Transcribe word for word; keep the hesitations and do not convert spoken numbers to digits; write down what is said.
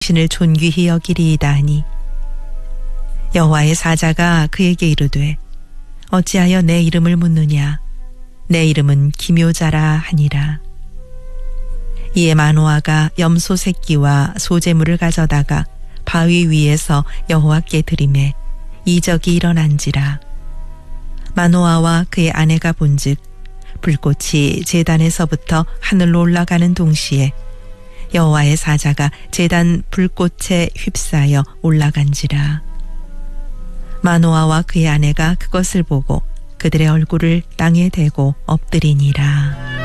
당신을 존귀히 여기리이다 하니 여호와의 사자가 그에게 이르되 어찌하여 내 이름을 묻느냐 내 이름은 기묘자라 하니라. 이에 마노아가 염소 새끼와 소재물을 가져다가 바위 위에서 여호와께 드리매 이적이 일어난지라. 마노아와 그의 아내가 본즉 불꽃이 제단에서부터 하늘로 올라가는 동시에 여호와의 사자가 제단 불꽃에 휩싸여 올라간지라. 마노아와 그의 아내가 그것을 보고 그들의 얼굴을 땅에 대고 엎드리니라.